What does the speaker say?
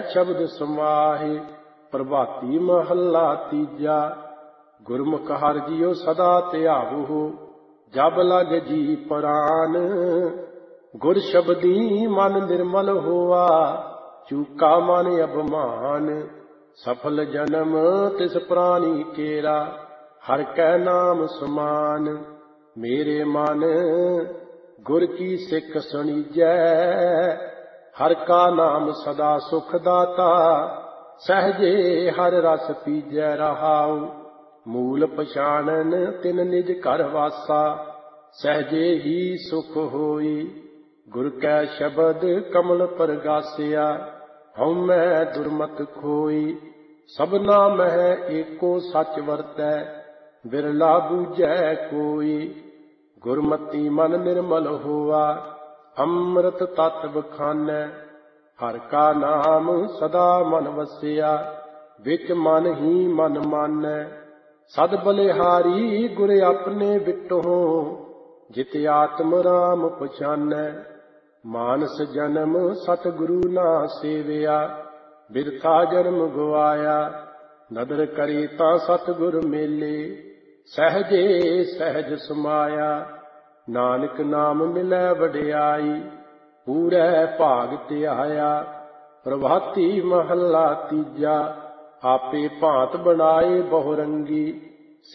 शब्द समाहे। प्रभाती महला तीजा। गुरमुख हर जियो सदा ध्यावो, जब लग जी प्राण। गुर शब्दी मन निर्मल होवा, चूका मन अभिमान। सफल जन्म तिस प्राणी केरा, हर कै नाम समान। मेरे मन गुर की सिख सुनीजै, हर का नाम सदा सुख दाता। सहजे हर रस पीजै रहाऊ, मूल पछाणन तिन निज घर वासा। सहजे ही सुख होई, गुर कै शब्द कमल परगासिया। हउमै दुर्मत खोई, सबना मह एको सच वरतै। बिरला बूझै कोई, गुरमति मन निर्मल होवा। अमृत तत्व बखानै, हर का नाम सदा मन वसिया। विच मन ही मन मानै, सद बलिहारी गुर अपने बिटों। जित आत्म राम पछानै, मानस जन्म सतगुरु ना सेविया। बिरथा जन्म गवाया, नदर करे तां सतगुर मेले। सहजे सहज समाया, नानक नाम मिलै वडियाई। पूरै भाग ਧਿਆਇਆ। प्रभाती महला तीजा। आपे भांत बनाए बहुरंगी,